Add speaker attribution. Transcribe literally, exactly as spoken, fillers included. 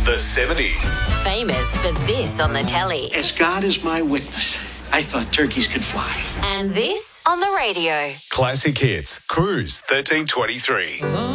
Speaker 1: The seventies.
Speaker 2: Famous for this on the telly.
Speaker 3: As God is my witness, I thought turkeys could fly.
Speaker 2: And this on the radio.
Speaker 1: Classic Hits. Cruise thirteen twenty-three.